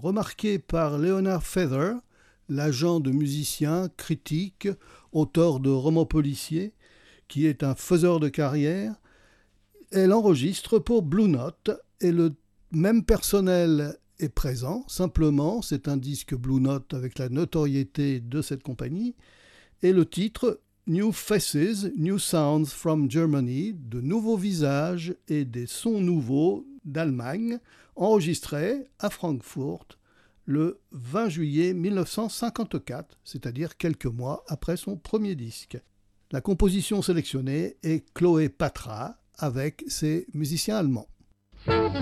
remarqué par Leonard Feather, l'agent de musiciens, critique, auteur de romans policiers, qui est un faiseur de carrière. Elle enregistre pour Blue Note et le même personnel est présent. Simplement, c'est un disque Blue Note avec la notoriété de cette compagnie. Et le titre New Faces, New Sounds from Germany, de nouveaux visages et des sons nouveaux d'Allemagne, enregistrés à Francfort le 20 juillet 1954, c'est-à-dire quelques mois après son premier disque. La composition sélectionnée est Chloé Patra avec ses musiciens allemands.